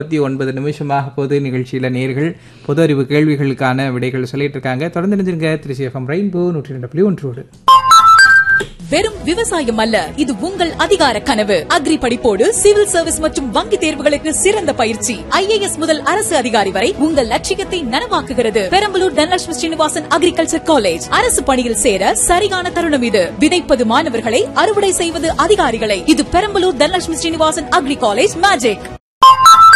9 நிமிஷமாக பொது நிகழ்ச்சியில நேர்கள் பொது அறிவு கேள்விகளுக்கான விடைகள் சொல்லிட்டு இருக்காங்க. தொடர்ந்து நினைஞ்சிருங்க. Trichy FM rainbow 102.1. வெறும் விவசாயம் அல்ல, இது உங்கள் அதிகார கனவு. அக்ரி படிப்போடு சிவில் சர்வீஸ் மற்றும் வங்கி தேர்வுகளுக்கு சிறந்த பயிற்சி. IAS முதல் அரசு அதிகாரி வரை உங்கள் லட்சியத்தை நனவாக்குகிறது. Perambalur Dhanalakshmi Srinivasan agriculture college. அரசு பணியில் சேர சரியான தருணம் இது. விதைப்பது மாணவர்களை, அறுவடை செய்வது அதிகாரிகளை. இது Perambalur Dhanalakshmi Srinivasan agri college magic.